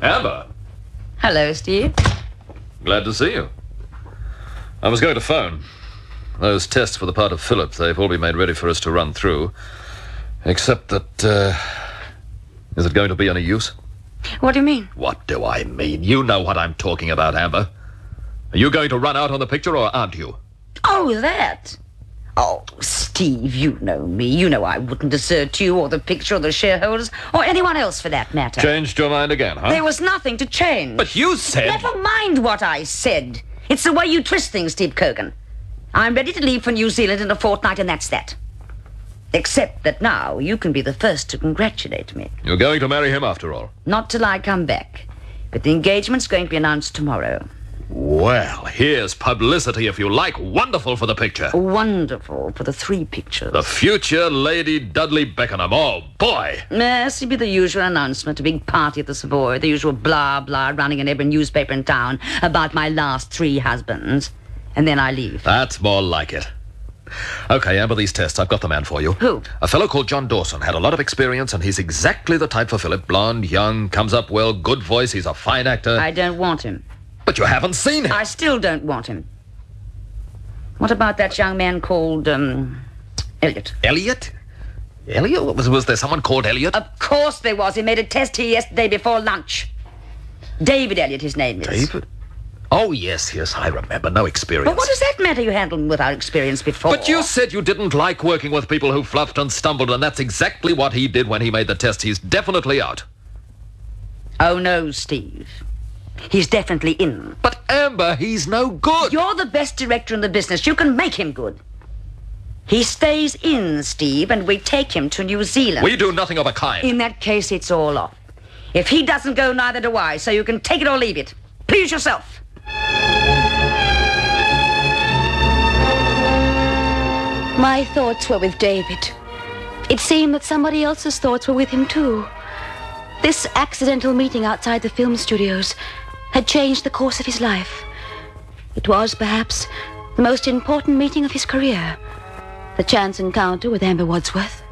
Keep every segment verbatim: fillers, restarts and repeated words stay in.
Amber. Hello, Steve. Glad to see you. I was going to phone. Those tests for the part of Philip, they've all been made ready for us to run through. Except that, uh... is it going to be any use? What do you mean? What do I mean? You know what I'm talking about, Amber. Are you going to run out on the picture, or aren't you? Oh, that. Oh, Steve, you know me. You know I wouldn't desert you or the picture or the shareholders or anyone else for that matter. Changed your mind again, huh? There was nothing to change. But you said... Never mind what I said. It's the way you twist things, Steve Kogan. I'm ready to leave for New Zealand in a fortnight, and that's that. Except that now you can be the first to congratulate me. You're going to marry him after all? Not till I come back. But the engagement's going to be announced tomorrow. Well, here's publicity, if you like. Wonderful for the picture. Wonderful for the three pictures. The future Lady Dudley Beckenham. Oh, boy. Yes, it'll be the usual announcement, a big party at the Savoy, the usual blah, blah, running in every newspaper in town about my last three husbands. And then I leave. That's more like it. Okay, Amber, these tests, I've got the man for you. Who? A fellow called John Dawson. Had a lot of experience, and he's exactly the type for Philip. Blonde, young, comes up well, good voice, he's a fine actor. I don't want him. But you haven't seen him. I still don't want him. What about that young man called, um, Elliot? Elliot? Elliot? Was, was there someone called Elliot? Of course there was. He made a test here yesterday before lunch. David Elliot, his name is. David? Oh, yes, yes, I remember. No experience. But what does that matter? You handled him without experience before. But you said you didn't like working with people who fluffed and stumbled, and that's exactly what he did when he made the test. He's definitely out. Oh, no, Steve. He's definitely in. But, Amber, he's no good. You're the best director in the business. You can make him good. He stays in, Steve, and we take him to New Zealand. We do nothing of a kind. In that case, it's all off. If he doesn't go, neither do I, so you can take it or leave it. Please yourself. My thoughts were with David. It seemed that somebody else's thoughts were with him, too. This accidental meeting outside the film studios had changed the course of his life. It was, perhaps, the most important meeting of his career. The chance encounter with Amber Wadsworth.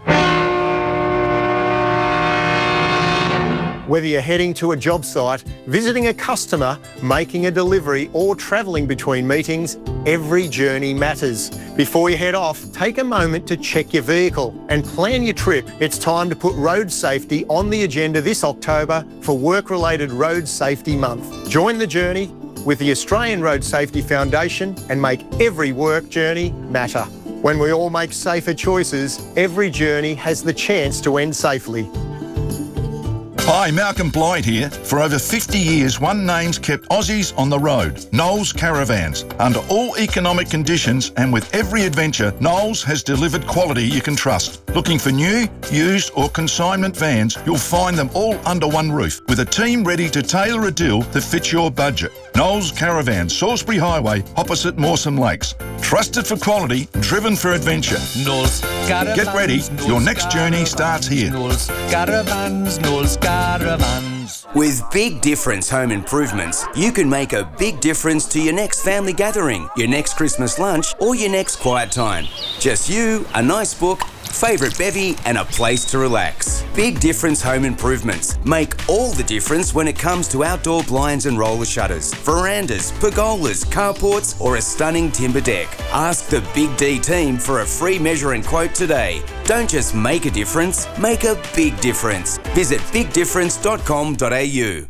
Whether you're heading to a job site, visiting a customer, making a delivery, or travelling between meetings, every journey matters. Before you head off, take a moment to check your vehicle and plan your trip. It's time to put road safety on the agenda this October for Work-Related Road Safety Month. Join the journey with the Australian Road Safety Foundation and make every work journey matter. When we all make safer choices, every journey has the chance to end safely. Hi, Malcolm Blight here. For over fifty years, one name's kept Aussies on the road, Knowles Caravans. Under all economic conditions and with every adventure, Knowles has delivered quality you can trust. Looking for new, used or consignment vans, you'll find them all under one roof, with a team ready to tailor a deal that fits your budget. Knowles Caravans, Salisbury Highway, opposite Mawson Lakes. Trusted for quality, driven for adventure. Knowles Caravans. Get ready, Knowles your next Caravans, journey starts here. Knowles Caravans, Knowles Caravans. With Big Difference Home Improvements, you can make a big difference to your next family gathering, your next Christmas lunch, or your next quiet time. Just you, a nice book, favourite bevy, and a place to relax. Big Difference Home Improvements make all the difference when it comes to outdoor blinds and roller shutters, verandas, pergolas, carports, or a stunning timber deck. Ask the Big D team for a free measure and quote today. Don't just make a difference, make a big difference. Visit big difference dot com dot a u.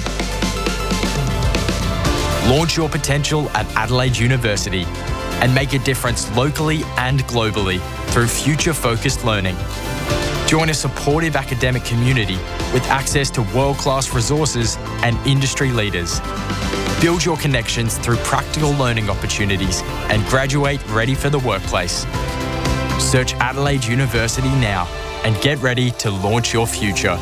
Launch your potential at Adelaide University and make a difference locally and globally through future-focused learning. Join a supportive academic community with access to world-class resources and industry leaders. Build your connections through practical learning opportunities and graduate ready for the workplace. Search Adelaide University now and get ready to launch your future.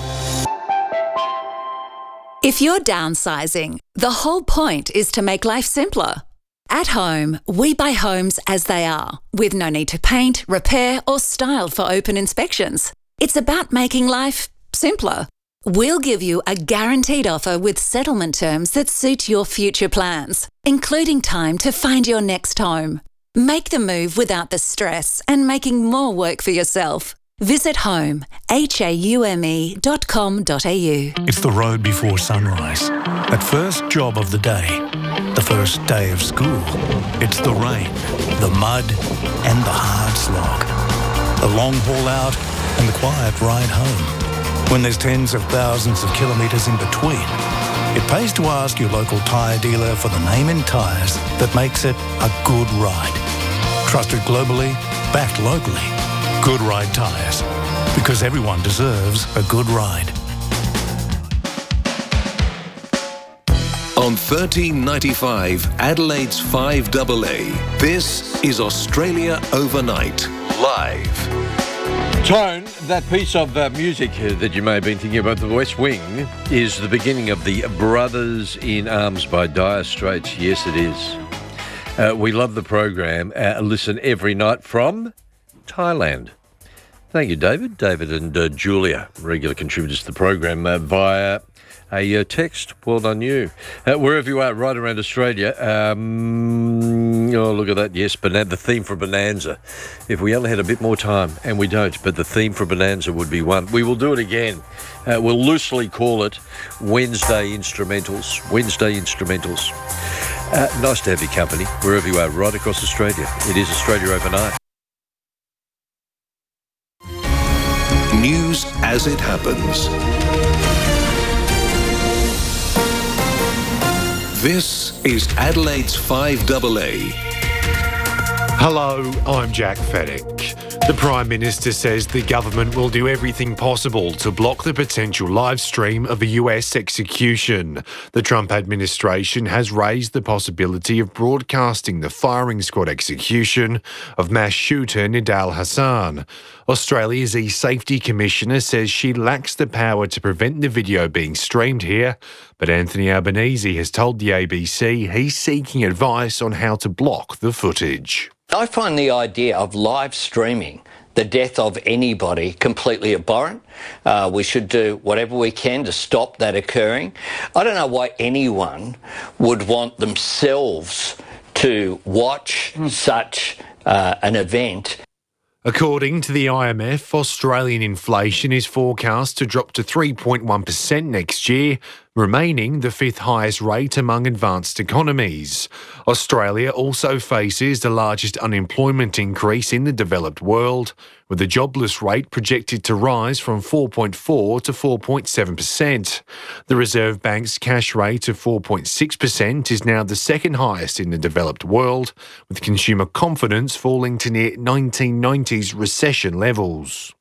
If you're downsizing, the whole point is to make life simpler. At home, we buy homes as they are, with no need to paint, repair, or style for open inspections. It's about making life simpler. We'll give you a guaranteed offer with settlement terms that suit your future plans, including time to find your next home. Make the move without the stress and making more work for yourself. Visit home, H A U M E dot com dot A U. It's the road before sunrise. That first job of the day. The first day of school. It's the rain, the mud, and the hard slog. The long haul out and the quiet ride home. When there's tens of thousands of kilometres in between, it pays to ask your local tyre dealer for the name in tyres that makes it a good ride. Trusted globally, backed locally. Good Ride Tyres. Because everyone deserves a good ride. On thirteen ninety-five, Adelaide's five A A, this is Australia Overnight, live. Tone, that piece of uh, music uh, that you may have been thinking about, The West Wing, is the beginning of the Brothers in Arms by Dire Straits. Yes, it is. Uh, we love the program. Uh, listen every night from Thailand. Thank you, David. David and uh, Julia, regular contributors to the program, uh, via a uh, text. Well done, you. Uh, wherever you are, right around Australia. Um, oh, look at that. Yes, Bonanza, the theme for Bonanza. If we only had a bit more time, and we don't, but the theme for Bonanza would be one. We will do it again. Uh, we'll loosely call it Wednesday Instrumentals. Wednesday Instrumentals. Uh, nice to have your company, wherever you are, right across Australia. It is Australia Overnight. News as it happens. This is Adelaide's five A A. Hello, I'm Jack Fennick. The Prime Minister says the government will do everything possible to block the potential live stream of a U S execution. The Trump administration has raised the possibility of broadcasting the firing squad execution of mass shooter Nidal Hassan. Australia's E-Safety Commissioner says she lacks the power to prevent the video being streamed here, but Anthony Albanese has told the A B C he's seeking advice on how to block the footage. I find the idea of live streaming the death of anybody completely abhorrent. Uh, we should do whatever we can to stop that occurring. I don't know why anyone would want themselves to watch mm. such uh, an event. According to the I M F, Australian inflation is forecast to drop to three point one percent next year, remaining the fifth highest rate among advanced economies. Australia also faces the largest unemployment increase in the developed world, with the jobless rate projected to rise from four point four to four point seven percent. The Reserve Bank's cash rate of four point six percent is now the second highest in the developed world, with consumer confidence falling to near nineteen nineties recession levels.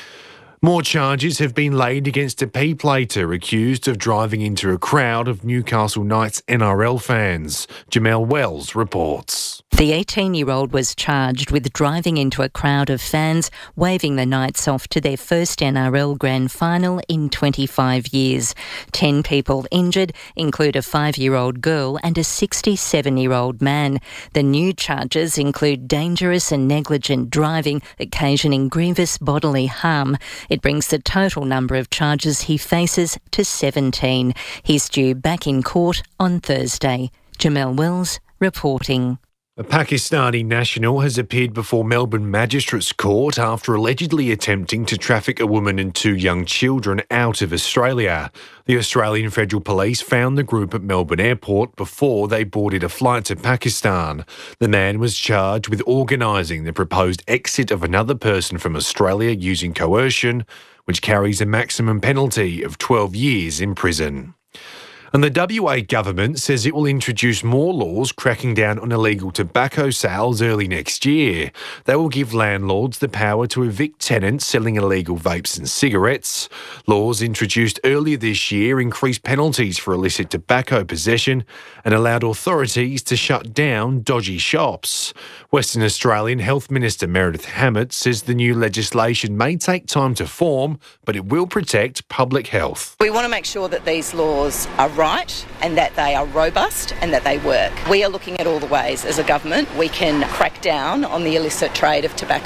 More charges have been laid against a P-plater accused of driving into a crowd of Newcastle Knights N R L fans. Jamelle Wells reports. The eighteen-year-old was charged with driving into a crowd of fans, waving the Knights off to their first N R L grand final in twenty-five years. Ten people injured include a five-year-old girl and a sixty-seven-year-old man. The new charges include dangerous and negligent driving, occasioning grievous bodily harm. It brings the total number of charges he faces to seventeen. He's due back in court on Thursday. Jamelle Wells reporting. A Pakistani national has appeared before Melbourne Magistrates Court after allegedly attempting to traffic a woman and two young children out of Australia. The Australian Federal Police found the group at Melbourne Airport before they boarded a flight to Pakistan. The man was charged with organising the proposed exit of another person from Australia using coercion, which carries a maximum penalty of twelve years in prison. And the W A government says it will introduce more laws cracking down on illegal tobacco sales early next year. They will give landlords the power to evict tenants selling illegal vapes and cigarettes. Laws introduced earlier this year increased penalties for illicit tobacco possession and allowed authorities to shut down dodgy shops. Western Australian Health Minister Meredith Hammett says the new legislation may take time to form, but it will protect public health. We want to make sure that these laws are right and that they are robust and that they work. We are looking at all the ways as a government we can crack down on the illicit trade of tobacco.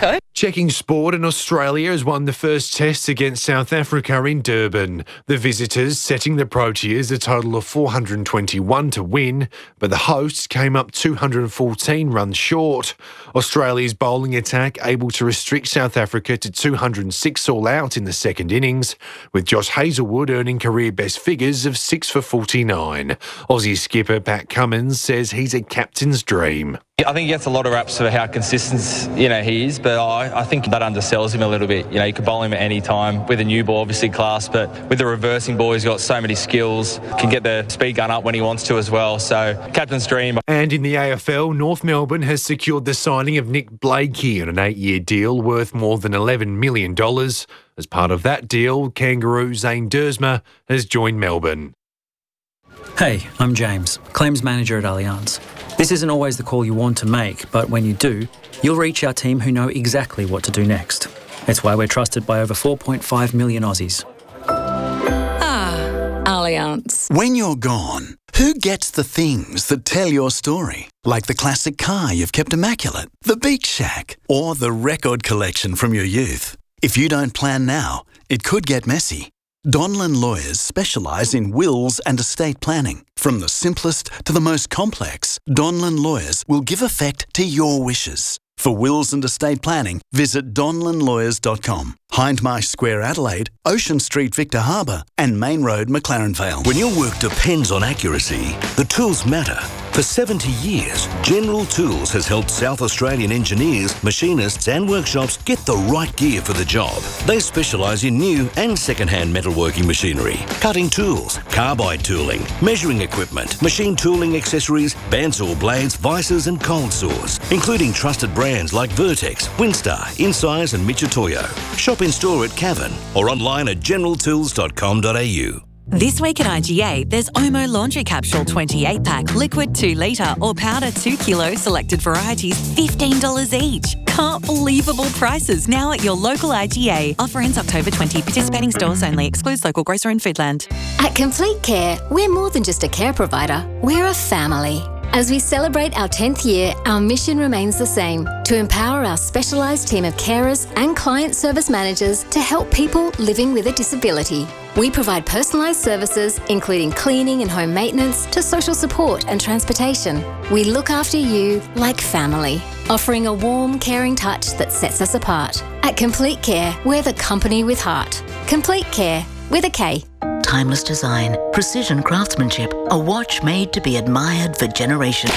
Checking sport, and Australia has won the first test against South Africa in Durban. The visitors setting the Proteas a total of four hundred twenty-one to win, but the hosts came up two hundred fourteen runs short. Australia's bowling attack able to restrict South Africa to two hundred six all out in the second innings, with Josh Hazlewood earning career best figures of six for forty-nine. Aussie skipper Pat Cummins says he's a captain's dream. I think he gets a lot of raps for how consistent, you know, he is, but I, I think that undersells him a little bit. You know, you could bowl him at any time with a new ball, obviously class, but with the reversing ball, he's got so many skills, can get the speed gun up when he wants to as well. So, captain's dream. And in the A F L, North Melbourne has secured the signing of Nick Blakey on an eight-year deal worth more than eleven million dollars. As part of that deal, Kangaroo Zane Dersma has joined Melbourne. Hey, I'm James, Claims Manager at Allianz. This isn't always the call you want to make, but when you do, you'll reach our team who know exactly what to do next. It's why we're trusted by over four point five million Aussies. Ah, Allianz. When you're gone, who gets the things that tell your story? Like the classic car you've kept immaculate, the beach shack, or the record collection from your youth. If you don't plan now, it could get messy. Donlan Lawyers specialise in wills and estate planning. From the simplest to the most complex, Donlan Lawyers will give effect to your wishes. For wills and estate planning, visit donlan lawyers dot com. Hindmarsh Square, Adelaide, Ocean Street, Victor Harbour, and Main Road, McLaren Vale. When your work depends on accuracy, the tools matter. For seventy years, General Tools has helped South Australian engineers, machinists and workshops get the right gear for the job. They specialise in new and second-hand metalworking machinery, cutting tools, carbide tooling, measuring equipment, machine tooling accessories, bandsaw blades, vices and cold saws, including trusted brands like Vertex, Winstar, Incise and Mitutoyo. Shop in store at Cavern or online at general tools dot com dot a u. This week at I G A, there's Omo Laundry Capsule twenty-eight pack, liquid two litre or powder two kilo, selected varieties, fifteen dollars each. Can't believable prices now at your local I G A. Offer ends October twentieth. Participating stores only. Excludes local grocer and Foodland. At Complete Care, we're more than just a care provider. We're a family. As we celebrate our tenth year, our mission remains the same: to empower our specialised team of carers and client service managers to help people living with a disability. We provide personalised services, including cleaning and home maintenance, to social support and transportation. We look after you like family, offering a warm, caring touch that sets us apart. At Complete Care, we're the company with heart. Complete Care, with a K. Timeless design, precision craftsmanship, a watch made to be admired for generations.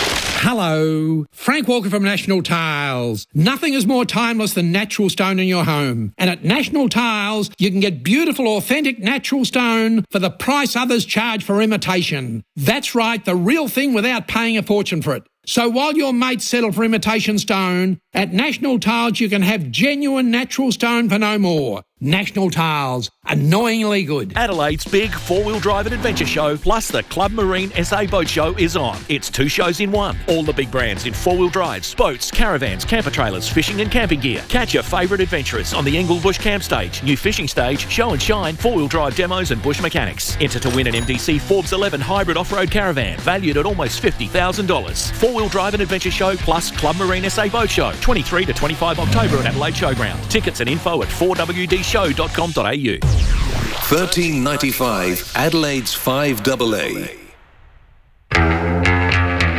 Hello, Frank Walker from National Tiles. Nothing is more timeless than natural stone in your home. And at National Tiles, you can get beautiful, authentic natural stone for the price others charge for imitation. That's right, the real thing without paying a fortune for it. So while your mates settle for imitation stone, at National Tiles you can have genuine natural stone for no more. National Tiles, annoyingly good. Adelaide's big four-wheel drive and adventure show plus the Club Marine S A Boat Show is on. It's two shows in one. All the big brands in four-wheel drives, boats, caravans, camper trailers, fishing and camping gear. Catch your favourite adventurers on the Englebush Camp Stage, new fishing stage, show and shine, four-wheel drive demos and bush mechanics. Enter to win an M D C Forbes eleven hybrid off-road caravan valued at almost fifty thousand dollars. Four-wheel drive and adventure show plus Club Marine S A Boat Show, twenty-three to twenty-five October at Adelaide Showground. Tickets and info at four w d show dot com dot a u. thirteen ninety-five Adelaide's five double A.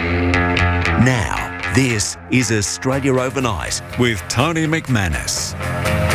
Now, this is Australia Overnight with Tony McManus.